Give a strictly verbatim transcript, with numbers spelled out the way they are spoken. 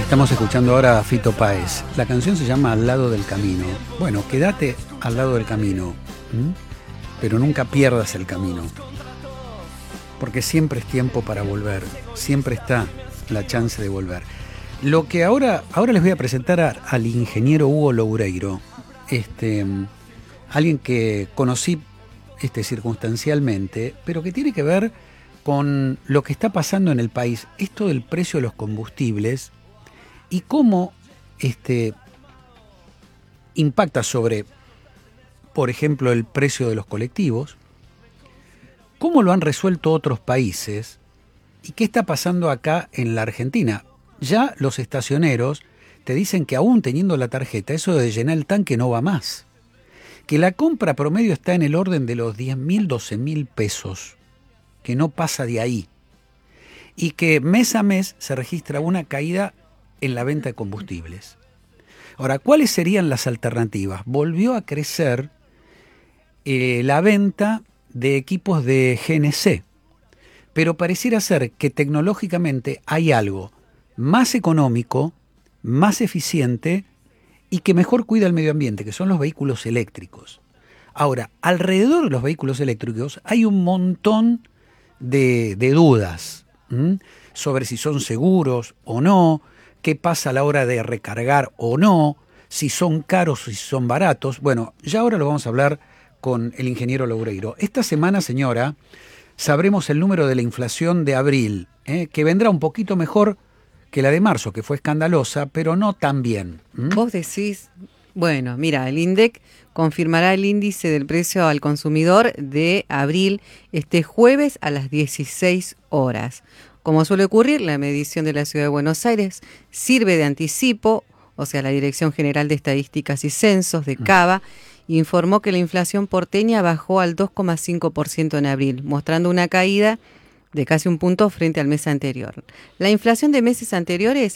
Estamos escuchando ahora a Fito Páez. La canción se llama Al lado del camino. Bueno, quédate al lado del camino, ¿m? pero nunca pierdas el camino. Porque siempre es tiempo para volver. Siempre está la chance de volver. Lo que ahora, ahora les voy a presentar a, al ingeniero Hugo Loureiro. Este, alguien que conocí este, circunstancialmente, pero que tiene que ver con lo que está pasando en el país. Esto del precio de los combustibles y cómo este, impacta sobre, por ejemplo, el precio de los colectivos, cómo lo han resuelto otros países y qué está pasando acá en la Argentina. Ya los estacioneros te dicen que aún teniendo la tarjeta, eso de llenar el tanque no va más. Que la compra promedio está en el orden de los diez mil, doce mil pesos, que no pasa de ahí. Y que mes a mes se registra una caída en la venta de combustibles. Ahora, ¿cuáles serían las alternativas? Volvió a crecer eh, la venta de equipos de G N C, pero pareciera ser que tecnológicamente hay algo más económico, más eficiente y que mejor cuida el medio ambiente, que son los vehículos eléctricos. Ahora, alrededor de los vehículos eléctricos hay un montón de, de dudas ¿m? sobre si son seguros o no, qué pasa a la hora de recargar o no, si son caros o si son baratos. Bueno, ya ahora lo vamos a hablar con el ingeniero Loureiro. Esta semana, señora, sabremos el número de la inflación de abril, ¿eh? que vendrá un poquito mejor que la de marzo, que fue escandalosa, pero no tan bien. ¿Mm? Vos decís, bueno, mira, el INDEC confirmará el índice del precio al consumidor de abril este jueves a las dieciséis horas. Como suele ocurrir, la medición de la Ciudad de Buenos Aires sirve de anticipo, o sea, la Dirección General de Estadísticas y Censos de Cava informó que la inflación porteña bajó al dos coma cinco por ciento en abril, mostrando una caída de casi un punto frente al mes anterior. La inflación de meses anteriores